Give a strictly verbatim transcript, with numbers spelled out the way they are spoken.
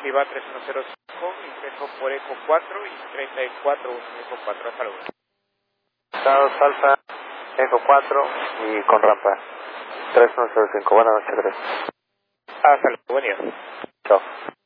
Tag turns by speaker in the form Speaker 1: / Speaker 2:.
Speaker 1: Viva tres uno cero cinco, ingreso por Eco cuatro y treinta y cuatro uno, Eco cuatro, hasta luego.
Speaker 2: Estados Alfa, Eco cuatro y con rampa. tres uno cero cinco, buenas noches, gracias.
Speaker 1: Hasta luego, buen día.
Speaker 2: Chao.